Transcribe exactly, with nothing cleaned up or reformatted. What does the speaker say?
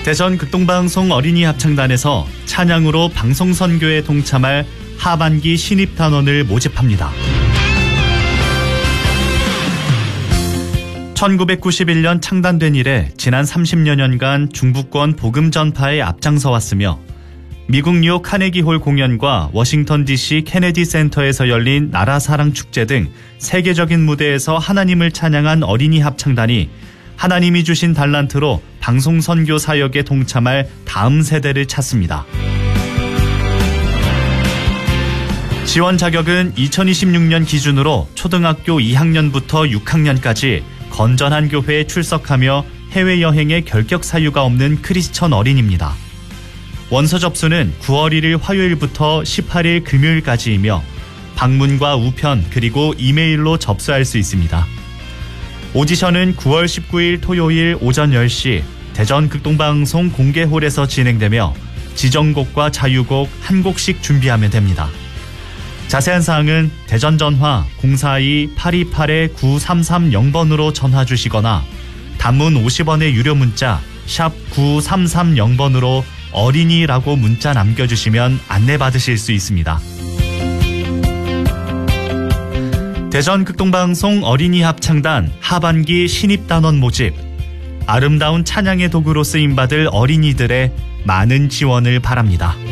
대전 극동방송 어린이 합창단에서 찬양으로 방송선교에 동참할 하반기 신입단원을 모집합니다. 천구백구십일 년 창단된 이래 지난 삼십여 년간 중부권 복음 전파에 앞장서 왔으며 미국 뉴욕 카네기홀 공연과 워싱턴 디씨 케네디 센터에서 열린 나라사랑 축제 등 세계적인 무대에서 하나님을 찬양한 어린이 합창단이 하나님이 주신 달란트로 방송 선교 사역에 동참할 다음 세대를 찾습니다. 지원 자격은 이천이십육 년 기준으로 초등학교 이 학년부터 육 학년까지 건전한 교회에 출석하며 해외여행에 결격 사유가 없는 크리스천 어린입니다. 원서 접수는 구월 일일 화요일부터 십팔 일 금요일까지이며 방문과 우편 그리고 이메일로 접수할 수 있습니다. 오디션은 구월 십구일 토요일 오전 열 시 대전 극동방송 공개홀에서 진행되며 지정곡과 자유곡 한 곡씩 준비하면 됩니다. 자세한 사항은 대전 전화 공사이 팔이팔 구삼삼영 번으로 전화 주시거나 단문 오십 원의 유료 문자 샵 구삼삼영 번으로 어린이라고 문자 남겨주시면 안내받으실 수 있습니다. 대전 극동방송 어린이 합창단 하반기 신입단원 모집, 아름다운 찬양의 도구로 쓰임받을 어린이들의 많은 지원을 바랍니다.